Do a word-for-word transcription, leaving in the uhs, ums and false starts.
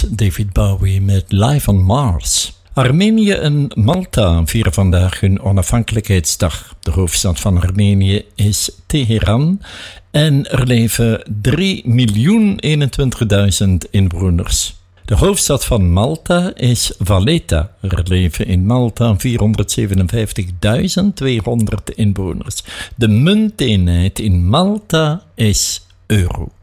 David Bowie met Live on Mars. Armenië en Malta vieren vandaag hun onafhankelijkheidsdag. De hoofdstad van Armenië is Teheran en er leven drie miljoen eenentwintigduizend inwoners. De hoofdstad van Malta is Valletta. Er leven in Malta vierhonderdzevenenvijftigduizend tweehonderd inwoners. De munteenheid in Malta is euro.